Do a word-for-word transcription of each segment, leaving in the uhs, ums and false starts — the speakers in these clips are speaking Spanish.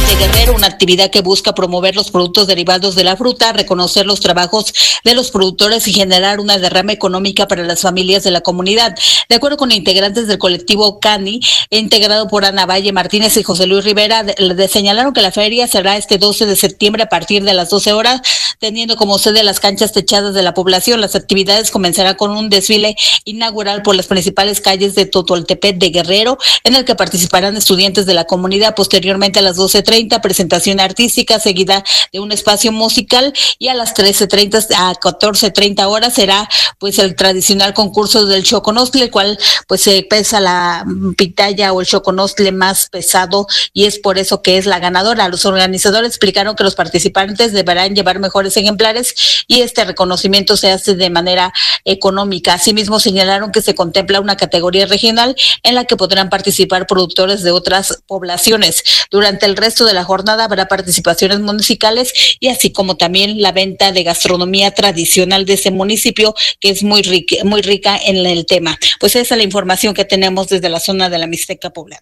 de Guerrero, una actividad que busca promover los productos derivados de la fruta, reconocer los trabajos de los productores y generar una derrama económica para las familias de la comunidad. De acuerdo con integrantes del colectivo Cani, integrado por Ana Valle Martínez y José Luis Rivera, de, de señalaron que la feria será este doce de septiembre a partir de las doce horas, teniendo como sede las canchas techadas de la población. Las actividades comenzarán con un desfile inaugural por las principales calles de Totoltepec de Guerrero, en el que participarán estudiantes de la comunidad. Posteriormente, a las doce treinta, presentación artística seguida de un espacio musical, y a las trece treinta a catorce treinta horas será pues el tradicional concurso del choconostle, el cual pues se pesa la pitaya o el choconostle más pesado, y es por eso que es la ganadora. Los organizadores explicaron que los participantes deberán llevar mejores ejemplares y este reconocimiento se hace de manera económica. Asimismo, señalaron que se contempla una categoría regional en la que podrán participar productores de otras poblaciones. Durante el resto de la jornada habrá participaciones musicales y así como también la venta de gastronomía tradicional de ese municipio, que es muy rica, muy rica en el tema. Pues esa es la información que tenemos desde la zona de la Mixteca poblana.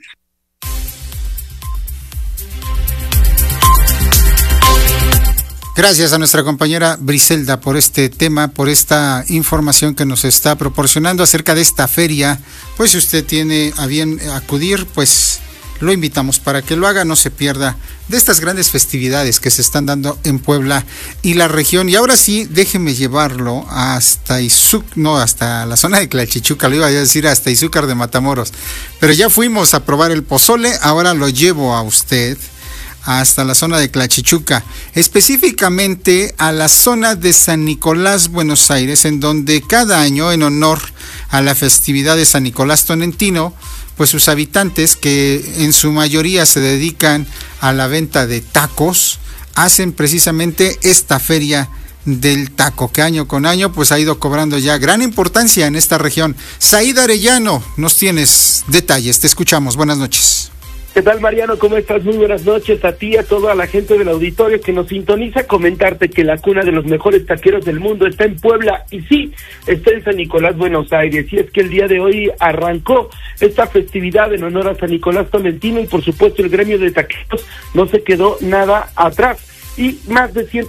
Gracias a nuestra compañera Briselda por este tema, por esta información que nos está proporcionando acerca de esta feria. Pues si usted tiene a bien acudir, pues lo invitamos para que lo haga, no se pierda de estas grandes festividades que se están dando en Puebla y la región. Y ahora sí, déjeme llevarlo hasta Izúcar, no, hasta la zona de Tlachichuca, lo iba a decir hasta Izúcar de Matamoros. Pero ya fuimos a probar el pozole, ahora lo llevo a usted hasta la zona de Tlachichuca, específicamente a la zona de San Nicolás, Buenos Aires, en donde cada año, en honor a la festividad de San Nicolás Tonentino, pues sus habitantes, que en su mayoría se dedican a la venta de tacos, hacen precisamente esta feria del taco, que año con año pues ha ido cobrando ya gran importancia en esta región. Saída Arellano, nos tienes detalles, te escuchamos, buenas noches. ¿Qué tal, Mariano? ¿Cómo estás? Muy buenas noches a ti, a toda la gente del auditorio que nos sintoniza. Comentarte que la cuna de los mejores taqueros del mundo está en Puebla, y sí, está en San Nicolás, Buenos Aires. Y es que el día de hoy arrancó esta festividad en honor a San Nicolás Tolentino, y por supuesto el gremio de taqueros no se quedó nada atrás. Y más de cien